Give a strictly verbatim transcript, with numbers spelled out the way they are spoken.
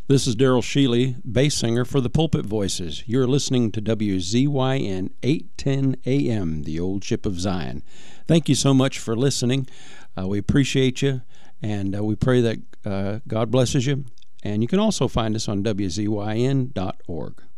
This is Daryl Shealy, bass singer for the Pulpit Voices. You're listening to W Z Y N eight ten A M, the old ship of Zion. Thank you so much for listening. Uh, we appreciate you, and uh, we pray that uh, God blesses you. And you can also find us on W Z Y N dot org.